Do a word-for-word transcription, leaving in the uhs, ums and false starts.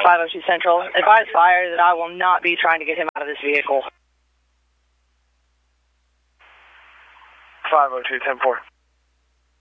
five oh two Central. Advise fire that I will not be trying to get him out of this vehicle. five oh two, ten four.